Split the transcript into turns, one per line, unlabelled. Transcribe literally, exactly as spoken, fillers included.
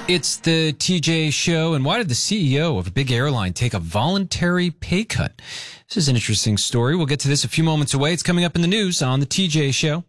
It's the T J Show. And why did the C E O of a big airline take a voluntary pay cut? This is an interesting story. We'll get to this a few moments away. It's coming up in the news on the T J Show.